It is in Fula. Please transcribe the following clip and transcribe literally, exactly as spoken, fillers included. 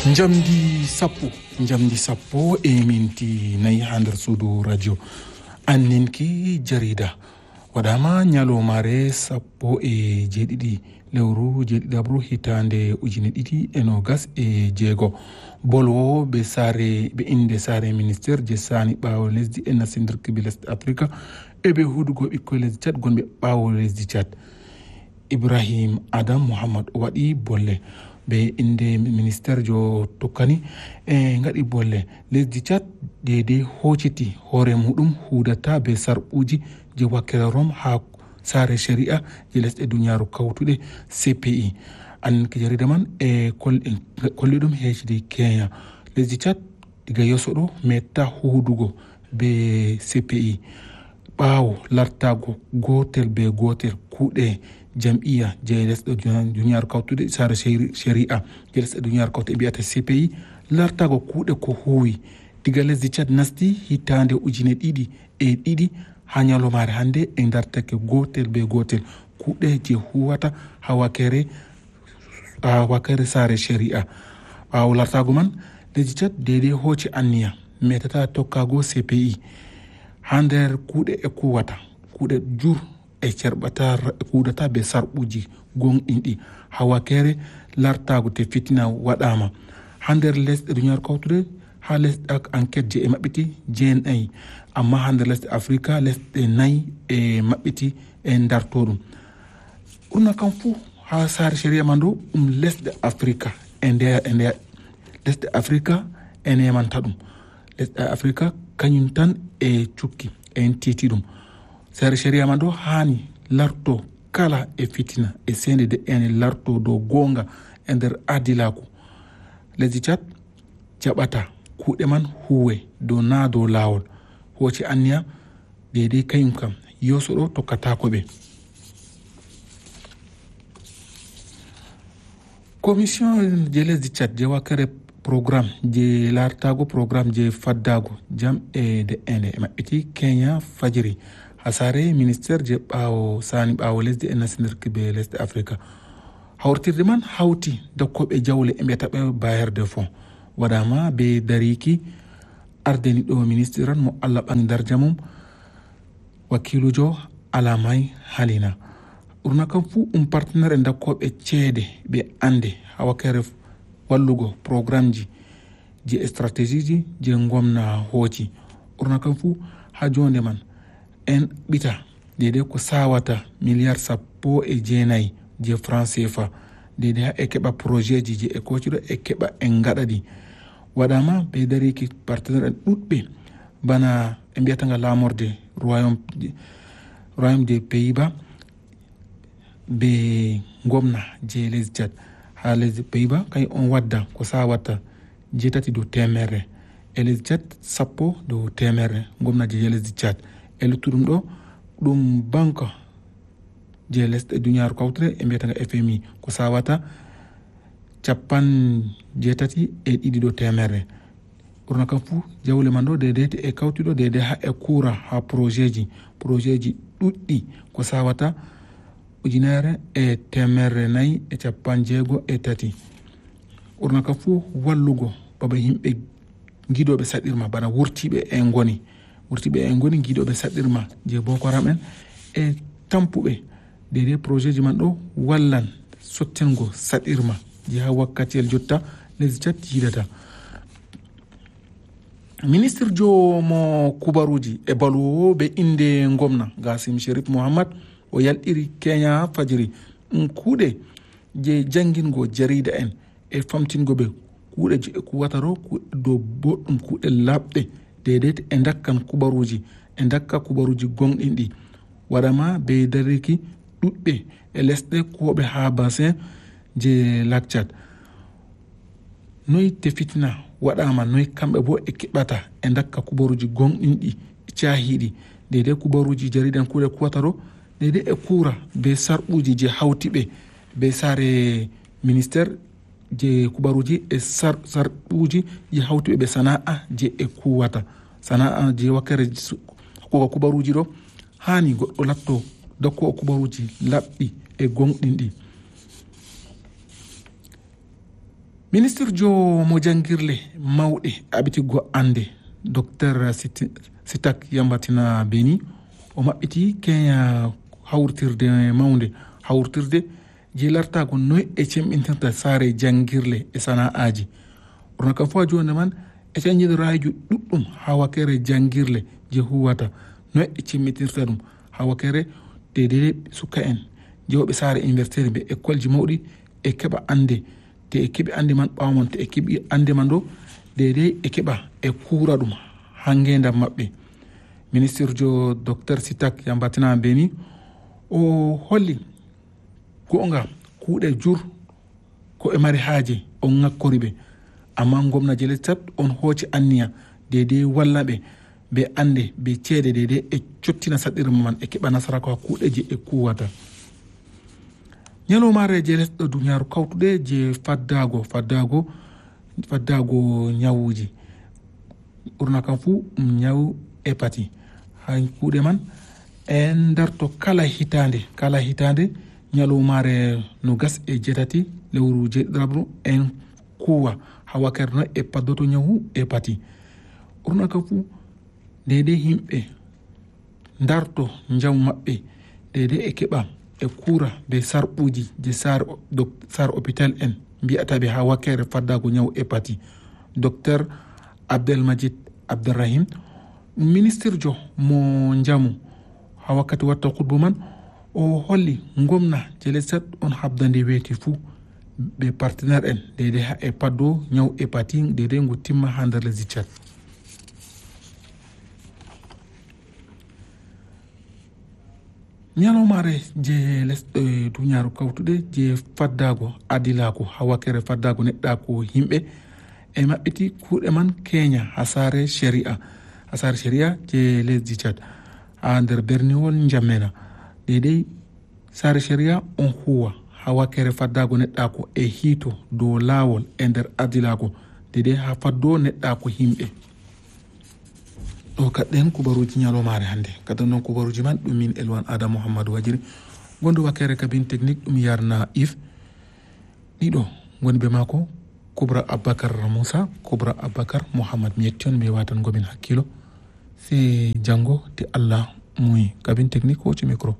Jamdi sappo jamdi sappo e minti nayi ha nder suudu radio anninki jarida waɗama ñalomare sappo e jeeɗiɗi lewru jeeɗiɗabru hitande ujune ɗiɗi e nogas e jeego bolwo ɓe saare ɓe inde saare ministére je sani ɓawo lesdi e nasindirkiɓe lesdi afrique e ɓe huudugo ɓikkoye lesdi Tchad gonɓe ɓawo lesdi Tchad. Ibrahim Adam Mohamad waɗi bolle be inde ministére jo tokkani e ngaɗi bolle lesdi Tchad dede hocciti hoore muɗum hudata be sarɓuji je wakkere rom ha saare sharia je lesɗe duniyaru kawtuɗe C P I an ki jarida man e kolli ɗum hecidi Kenya. Lesdi Tchad diga yeso ɗo metta hudugo be C P I ɓawo lartago gotel be gotel kuuɗe jam'iya je lesɗe duniyaru kawtuɗe saare sharia je lesɗe duniyaru kawtuɗe mbiyata C P I lartago kuuɗe ko huwi diga lesdi Tchad nasti hitande ujune ɗiɗi e ɗiɗi ha ñalomare hande e dartake gotel be gotel kuuɗe je huwata ha wakere ha wakere saare sharia ɓawo lartago man lesdi Tchad dede hocci anniya metata tokkago C P I ha nder kuuɗe e kuwata kuuɗe jur e cerɓata kuudata be sarɓuji gonɗinɗi ha wakere lartago te fitina waɗama ha nder lesɗe duniyaru kawtuɗe ha lesɗe enquête je e maɓɓiti jeenayi amma ha nder lesɗe afrique lesɗe nayyi e maɓɓiti e darto ɗum ɓurna kam fuu ha saare sharia man ɗo ɗum lesɗe afrique e nde e nde lesɗe afrique e nemanta ɗum lesɗe afrique kañum tan e cukki en titi ɗum saare sharia man ɗo hani larto kala e fitina e sende de ene larto dow gonga e nder adilaku. Lesdi Tchad jaɓata kuuɗe man huwe dow na dow lawol hocci anniya dedei kañum kam yoso ɗo tokkatako ɓe. Commission je lesdi Tchad je wakkere programme je lartago programme je faddago jam e de ende e maɓɓiti Kenya fajiri ha saare ministére je ɓawo sani ɓawo lesdi e nasindirkiɓe lesdi afrique hawrtirde man hawti dokkoɓe jawle e mbiyata ɓe bailleur de fonds waɗama be dariki ardeniɗo ministére an mo Allah ɓangi darja mum wakkilujo Alamay Halina ɓurna kam fuu ɗum partenaire e dakkoɓe ceede ɓe ande ha wakkere wallugo programme ji je stratégie ji je gomna hooci ɓurna kam fuu ha jonde man en ɓita dede ko sawata milliard sappo e jeenayi je franc C F A dede ha e keɓa projet ji je e kociɗo e keɓa en gaɗaɗi waɗama ɓe dariki partenaire en ɗuɗɓe bana e mbiyataga lamorde royaume royaume des Pays-Bas be gomna je lesdi Tchad ha lesdi Pays-Bas kay on wadda ko sawata jeetati dow temere e lesdi Tchad sappo dow temere gomna je lesdi Tchad e luttuɗum ɗo ɗum banque je lesɗe duniyaru kawtuɗe e mbiyataga F M I ko sawata capan jeetati e ɗiɗi ɗo temere ɓurna kam fuu jawle man ɗo dedete e kawtiɗo dede ha e kuura ha projet ji projet ji ɗuɗɗi ko sawata ujunere e temere nayyi e capan jeego e tati ɓurna kam fuu wallugo baba yimɓe giɗoɓe saɗirma bana wurtiɓe e ngoni wurtiɓe e ngoni giɗoɓe saɗirma je Boko Haram en e tampuɓe dede projet ji man ɗo wallan sottingo saɗirma je ha wakkatiyel jotta lesdi Tchad yiɗata. Ministre jo mo kubaruji e baluwo ɓe inde gomna Gassim Sherif Mohamad o yalɗiri Kenya fajiri ɗum kuuɗe je jangingo jarida en e famtingo ɓe kuuɗe je e kuwataro kuuɗe dow boɗɗum kuuɗe labɗe dedete e dakkan kubaruji e dakka kubaruji gonɗinɗi waɗama be dariki ɗuɗɓe e lesɗe kuwoɓe ha bassin je lac Tchad noyi te fitina waɗama noyi kamɓe bo e keɓata e dakka kubaruji gonɗinɗi cahiɗi dede kubaruji jarida en kuuɗe kuwataro dede e kuura be sarɓuji je hawtiɓe be saare ministére je kubaruji e sar sarɓuji je hawtiɓe be sana'a je e kuwata sana'a je wakkere ko kubaruji ɗo hani goɗɗo latto dokko kubaruji labɗi e gonɗinɗi ministre jo mo jangirle mawɗe aɓitigo ande docteur Sitak Yambatina Beni o maɓɓiti keña hawrtirde mawde hawrtirde je lartago noy e cemɓintirta saare jangirle e sana'aji orno kam fo jonde man e cañjide rayju ɗuɗɗum ha wakere jangirle je huwata noy e cemmitirta ɗum ha wakere dedede sukka en jewɓe saare université ɓe école ji mawɗi e keɓa ande te e keɓi ande man ɓawmon te e keɓi ande man ɗo dede e keɓa e kuura ɗum ha ngendam maɓɓe ministre jo docteur Sitak Yambatina Beni o holli gonga kuuɗe jur ko e mari haaje on ŋakkori ɓe amma gomna jele tat on hooci anniya dede walla ɓe ɓe ande ɓe ceede dede e cottina saɗirma man e keɓa nasara ko ha kuuɗeje e kuwata ñalowmare je lesɗo duniyaru kawtuɗe je faddago faddago faddago ñawuji ɓurna kam fuu ɗum ñaw hépatite ha kuuɗe man en darto kala hitande kala hitande ñalowmare no gas e jeetati lewru jeeɗiɗiɗabru en kuwa ha wakere no e paddoto ñawu hépatite ɓurna kam fuu dede himɓe darto jamu maɓɓe dede e keɓa e kuura be sarɓuji je sar sar hôpital en mbiyataɓe ha wakere faddago ñawu hépatite docteur Abdelmajid Abdelrahim ministre jo mo jamu ha wakkati watta khutba man o holli gomna jele sat on habdande weeti fuu ɓe partenaire en dede ha e paddo ñaw hépatite dede ngo timma ha nder lesdi Tchad ñalowmare je lesɗo e duniyaru kawtuɗe je faddago adilago ha wakere faddago neɗɗako himɓe e maɓɓiti kuuɗe man keña ha saare sharia ha saare sharia je lesdi Tchad ha nder berniwol jammena dedei saare sharia on huwa ha wakere faddago neɗɗako e hiito dow laawol e nder adilago dedei ha faddo neɗɗako himɓe ɗo kaɗɗen kubaruji ñalowmare hannde kadi noon kubaruji man ɗum min Elwan Adam Mouhammadou Wajiri gondo wakere cabine technique ɗum yarna if ɗiɗo goni be mako Kubra Abakar Moussa Kubra Abakar Mouhamad mi yetti on mi watan gomin hakkilo se jango te Allah muy cabine technique hoci micro